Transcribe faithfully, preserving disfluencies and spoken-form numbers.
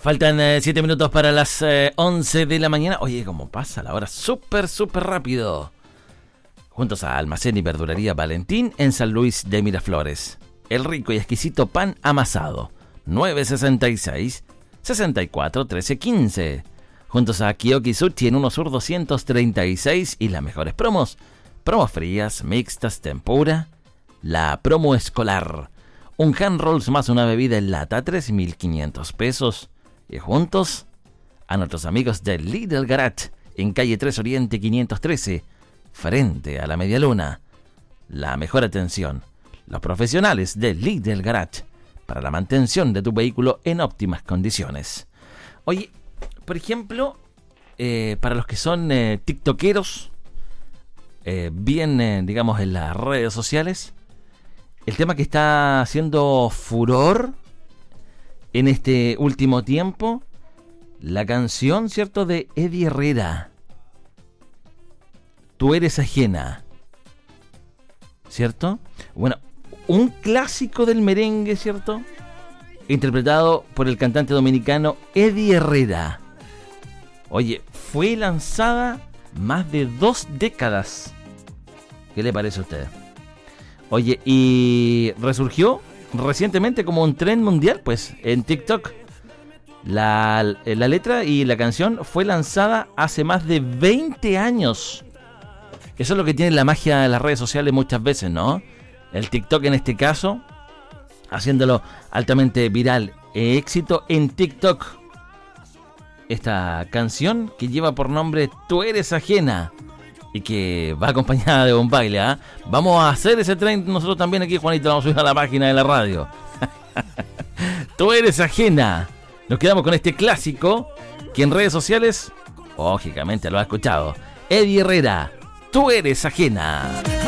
Faltan siete eh, minutos para las eh, once de la mañana. Oye, ¿cómo pasa la hora? Súper, súper rápido. Juntos a Almacén y Verdulería Valentín en San Luis de Miraflores. El rico y exquisito pan amasado. nueve sesenta y seis, sesenta y cuatro, trece, quince. Juntos a Kiyoki Sushi en Uno Sur doscientos treinta y seis. Y las mejores promos. Promos frías, mixtas, tempura. La promo escolar. Un hand rolls más una bebida en lata, tres mil quinientos pesos. Y juntos a nuestros amigos de Lidl Garage en calle tres Oriente quinientos trece, frente a la Media Luna. La mejor atención, los profesionales de Lidl Garage para la mantención de tu vehículo en óptimas condiciones. Oye, por ejemplo, eh, para los que son eh, tiktokeros, eh, bien, eh, digamos, en las redes sociales, el tema que está haciendo furor en este último tiempo, la canción, ¿cierto?, de Eddie Herrera. Tú eres ajena. ¿Cierto? Bueno, un clásico del merengue, ¿cierto? Interpretado por el cantante dominicano Eddie Herrera. Oye, fue lanzada más de dos décadas. ¿Qué le parece a usted? Oye, y resurgió recientemente como un tren mundial, pues, en TikTok. La, la letra y la canción fue lanzada hace más de veinte años. Eso es lo que tiene la magia de las redes sociales muchas veces, ¿no? El TikTok en este caso, haciéndolo altamente viral. Éxito en TikTok. Esta canción que lleva por nombre Tú eres ajena. Y que va acompañada de un baile, ¿ah? ¿eh? Vamos a hacer ese tren nosotros también aquí, Juanito. Vamos a subir a la página de la radio. Tú eres ajena. Nos quedamos con este clásico que en redes sociales, lógicamente lo ha escuchado. Eddie Herrera, Tú eres ajena.